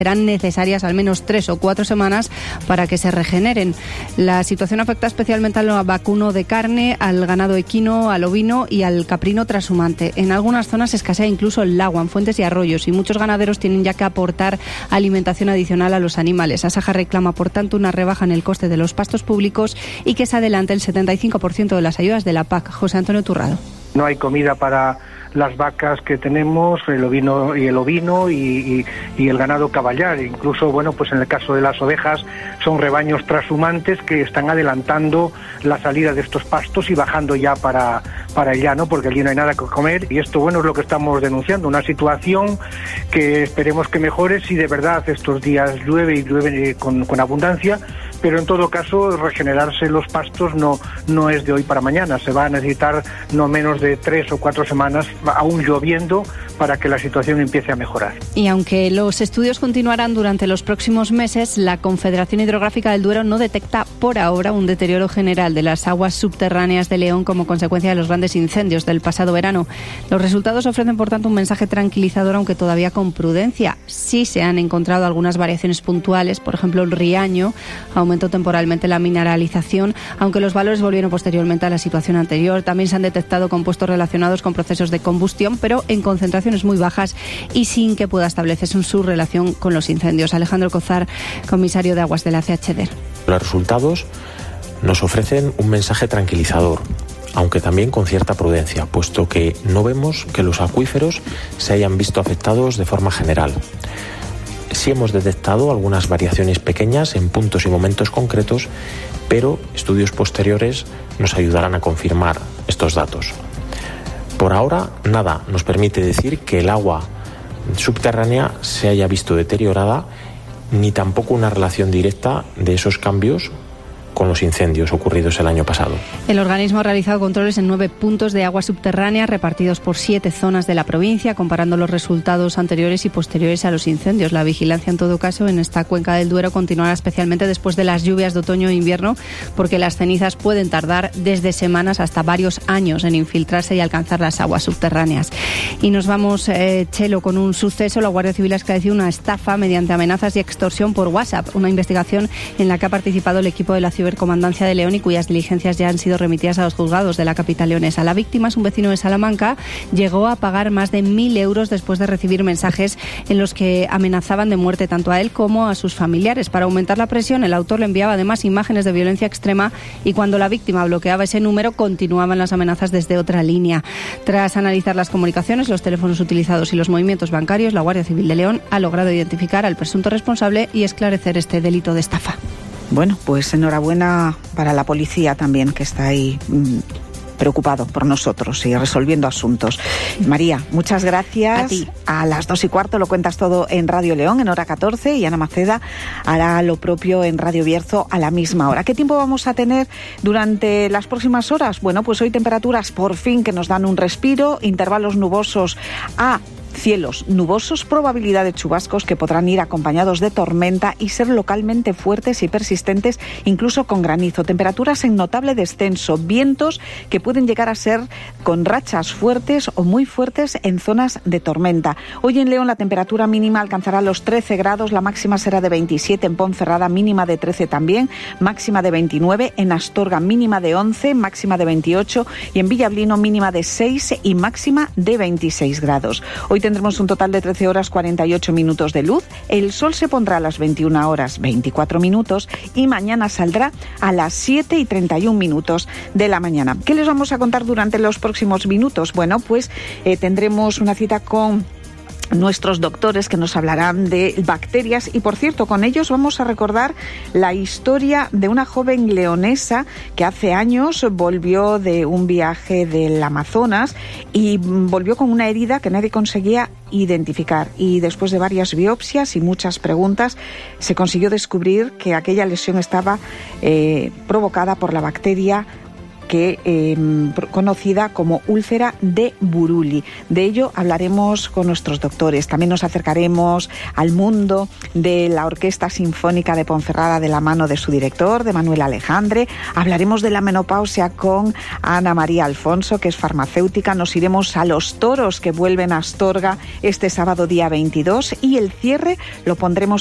serán necesarias al menos 3 o 4 semanas para que se regeneren. La situación afecta especialmente al vacuno de carne, al ganado equino, al ovino y al caprino trashumante. En algunas zonas escasea incluso el agua en fuentes y arroyos y muchos ganaderos tienen ya que aportar alimentación adicional a los animales. Asaja reclama, por tanto, una rebaja en el coste de los pastos públicos y que se adelante el 75% de las ayudas de la PAC. José Antonio Turrado. No hay comida para las vacas que tenemos, el ovino y el ganado caballar. Incluso, pues en el caso de las ovejas, son rebaños trashumantes que están adelantando la salida de estos pastos y bajando ya para el llano, porque allí no hay nada que comer. Y esto, es lo que estamos denunciando, una situación que esperemos que mejore si de verdad estos días llueve con abundancia. Pero en todo caso, regenerarse los pastos no es de hoy para mañana. Se va a necesitar no menos de 3 o 4 semanas, aún lloviendo, para que la situación empiece a mejorar. Y aunque los estudios continuarán durante los próximos meses, la Confederación Hidrográfica del Duero no detecta por ahora un deterioro general de las aguas subterráneas de León como consecuencia de los grandes incendios del pasado verano. Los resultados ofrecen, por tanto, un mensaje tranquilizador, aunque todavía con prudencia. Sí se han encontrado algunas variaciones puntuales, por ejemplo, el Riaño aumentó temporalmente la mineralización, aunque los valores volvieron posteriormente a la situación anterior. También se han detectado compuestos relacionados con procesos de combustión, pero en concentraciones muy bajas y sin que pueda establecerse su relación con los incendios. Alejandro Cozar, comisario de Aguas de la CHDER. Los resultados nos ofrecen un mensaje tranquilizador, aunque también con cierta prudencia, puesto que no vemos que los acuíferos se hayan visto afectados de forma general. Sí hemos detectado algunas variaciones pequeñas en puntos y momentos concretos, pero estudios posteriores nos ayudarán a confirmar estos datos. Por ahora, nada nos permite decir que el agua subterránea se haya visto deteriorada, ni tampoco una relación directa de esos cambios con los incendios ocurridos el año pasado. El organismo ha realizado controles en 9 puntos de agua subterránea repartidos por 7 zonas de la provincia, comparando los resultados anteriores y posteriores a los incendios. La vigilancia, en todo caso, en esta cuenca del Duero continuará especialmente después de las lluvias de otoño e invierno, porque las cenizas pueden tardar desde semanas hasta varios años en infiltrarse y alcanzar las aguas subterráneas. Y nos vamos, Chelo, con un suceso. La Guardia Civil ha esclarecido una estafa mediante amenazas y extorsión por WhatsApp, una investigación en la que ha participado el equipo de la Cibercomandancia de León y cuyas diligencias ya han sido remitidas a los juzgados de la capital leonesa. La víctima es un vecino de Salamanca. Llegó a pagar más de 1.000 euros después de recibir mensajes en los que amenazaban de muerte tanto a él como a sus familiares. Para aumentar la presión, el autor le enviaba además imágenes de violencia extrema y cuando la víctima bloqueaba ese número, continuaban las amenazas desde otra línea. Tras analizar las comunicaciones, los teléfonos utilizados y los movimientos bancarios, la Guardia Civil de León ha logrado identificar al presunto responsable y esclarecer este delito de estafa. Bueno, pues enhorabuena para la policía también, que está ahí preocupado por nosotros y resolviendo asuntos. María, muchas gracias. A ti. A las 2:15 lo cuentas todo en Radio León, en hora 14, y Ana Maceda hará lo propio en Radio Bierzo a la misma hora. ¿Qué tiempo vamos a tener durante las próximas horas? Bueno, pues hoy temperaturas por fin que nos dan un respiro, intervalos nubosos a cielos nubosos, probabilidad de chubascos que podrán ir acompañados de tormenta y ser localmente fuertes y persistentes, incluso con granizo. Temperaturas en notable descenso, vientos que pueden llegar a ser con rachas fuertes o muy fuertes en zonas de tormenta. Hoy en León la temperatura mínima alcanzará los 13 grados, la máxima será de 27, en Ponferrada mínima de 13 también, máxima de 29, en Astorga mínima de 11, máxima de 28 y en Villablino mínima de 6 y máxima de 26 grados. Hoy tendremos un total de 13 horas 48 minutos de luz, el sol se pondrá a las 21 horas 24 minutos y mañana saldrá a las 7 y 31 minutos de la mañana. ¿Qué les vamos a contar durante los próximos minutos? Bueno, pues tendremos una cita con nuestros doctores que nos hablarán de bacterias y, por cierto, con ellos vamos a recordar la historia de una joven leonesa que hace años volvió de un viaje del Amazonas y volvió con una herida que nadie conseguía identificar, y después de varias biopsias y muchas preguntas se consiguió descubrir que aquella lesión estaba provocada por la bacteria conocida como úlcera de Buruli. De ello hablaremos con nuestros doctores. También nos acercaremos al mundo de la Orquesta Sinfónica de Ponferrada de la mano de su director, de Manuel Alejandre. Hablaremos de la menopausia con Ana María Alfonso, que es farmacéutica. Nos iremos a los toros que vuelven a Astorga este sábado día 22 y el cierre lo pondremos